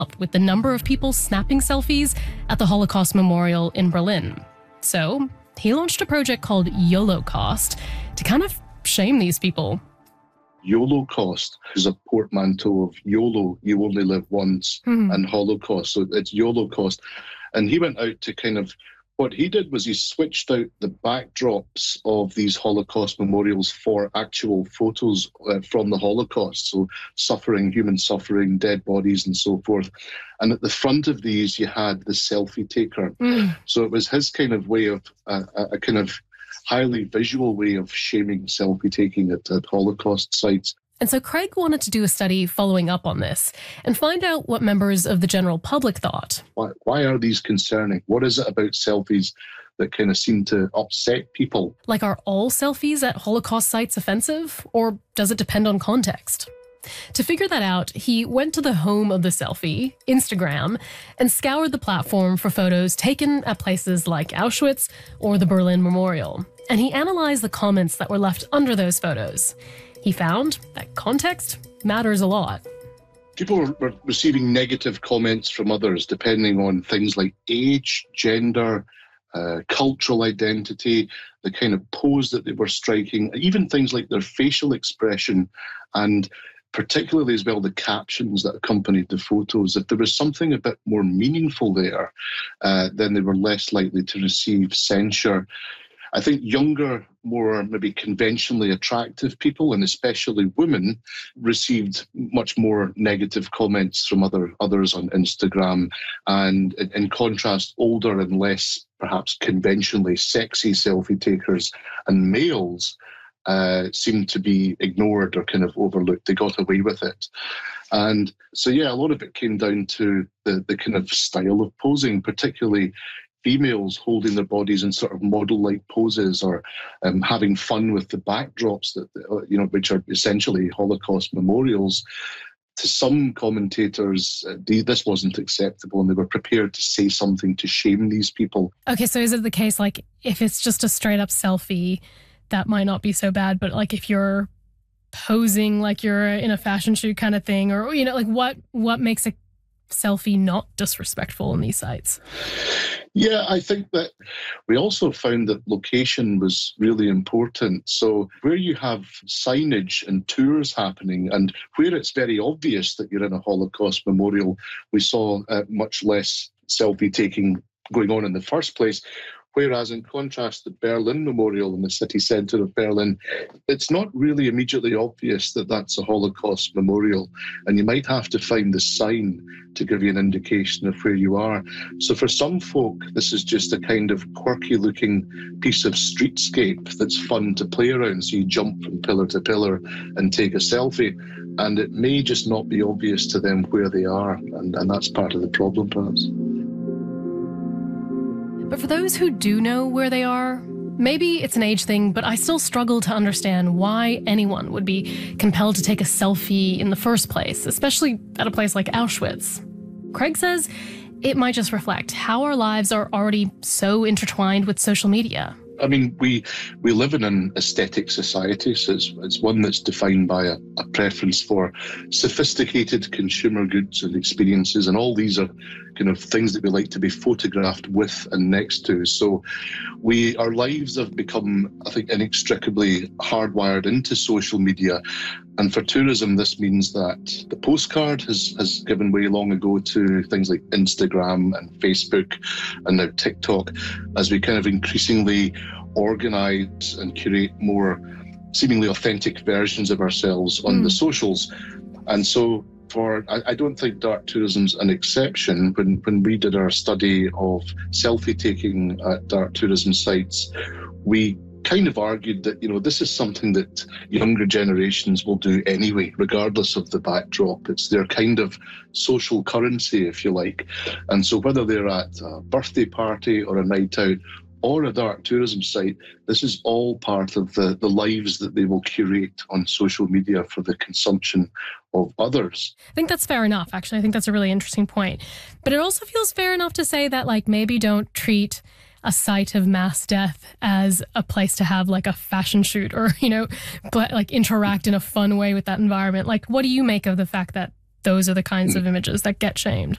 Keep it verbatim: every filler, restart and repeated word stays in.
up with the number of people snapping selfies at the Holocaust Memorial in Berlin. So he launched a project called YOLOcast to kind of shame these people. YOLOcast is a portmanteau of YOLO, you only live once, mm-hmm. and Holocaust. So it's YOLOcast. And he went out to kind of, what he did was he switched out the backdrops of these Holocaust memorials for actual photos uh, from the Holocaust. So suffering, human suffering, dead bodies and so forth. And at the front of these, you had the selfie taker. Mm. So it was his kind of way of, uh, a kind of highly visual way of shaming selfie taking at, at Holocaust sites. And so Craig wanted to do a study following up on this and find out what members of the general public thought. Why, why are these concerning? What is it about selfies that kind of seem to upset people? Like, are all selfies at Holocaust sites offensive? Or does it depend on context? To figure that out, he went to the home of the selfie, Instagram, and scoured the platform for photos taken at places like Auschwitz or the Berlin Memorial. And he analysed the comments that were left under those photos. He found that context matters a lot. People were receiving negative comments from others depending on things like age, gender, uh, cultural identity, the kind of pose that they were striking, even things like their facial expression, and particularly as well the captions that accompanied the photos. If there was something a bit more meaningful there, uh, then they were less likely to receive censure. I think younger, more maybe conventionally attractive people, and especially women, received much more negative comments from other others on Instagram. And in, in contrast, older and less perhaps conventionally sexy selfie takers and males uh, seemed to be ignored or kind of overlooked. They got away with it. And so, yeah, a lot of it came down to the, the kind of style of posing, particularly females holding their bodies in sort of model-like poses, or um, having fun with the backdrops that you know, which are essentially Holocaust memorials. To some commentators, uh, they, this wasn't acceptable, and they were prepared to say something to shame these people. Okay, so is it the case, like, if it's just a straight-up selfie, that might not be so bad, but like if you're posing like you're in a fashion shoot kind of thing, or you know, like what what makes a selfie not disrespectful on these sites? Yeah, I think that we also found that location was really important. So where you have signage and tours happening, and where it's very obvious that you're in a Holocaust memorial, we saw uh, much less selfie taking going on in the first place. Whereas in contrast, the Berlin Memorial in the city centre of Berlin, it's not really immediately obvious that that's a Holocaust memorial. And you might have to find the sign to give you an indication of where you are. So for some folk, this is just a kind of quirky looking piece of streetscape that's fun to play around. So you jump from pillar to pillar and take a selfie. And it may just not be obvious to them where they are. And, and that's part of the problem, perhaps. But for those who do know where they are, maybe it's an age thing, but I still struggle to understand why anyone would be compelled to take a selfie in the first place, especially at a place like Auschwitz. Craig says it might just reflect how our lives are already so intertwined with social media. I mean, we we live in an aesthetic society, so it's, it's one that's defined by a, a preference for sophisticated consumer goods and experiences, and all these are kind of things that we like to be photographed with and next to. So we our lives have become, I think, inextricably hardwired into social media. And for tourism, this means that the postcard has, has given way long ago to things like Instagram and Facebook and now TikTok, as we kind of increasingly organise and curate more seemingly authentic versions of ourselves on mm. the socials. And so for I, I don't think dark tourism's an exception. When, when we did our study of selfie taking at dark tourism sites, we kind of argued that, you know, this is something that younger generations will do anyway, regardless of the backdrop. It's their kind of social currency, if you like. And so whether they're at a birthday party or a night out or a dark tourism site, this is all part of the, the lives that they will curate on social media for the consumption of others. I think that's fair enough, actually. I think that's a really interesting point. But it also feels fair enough to say that, like, maybe don't treat a site of mass death as a place to have like a fashion shoot or, you know, but like interact in a fun way with that environment. Like, what do you make of the fact that those are the kinds of images that get shamed?